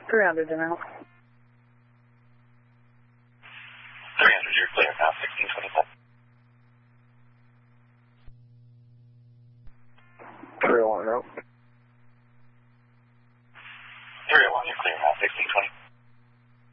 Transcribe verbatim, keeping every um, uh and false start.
three hundred to now. three hundred, you're clear now, sixteen twenty-seven. three oh one, route.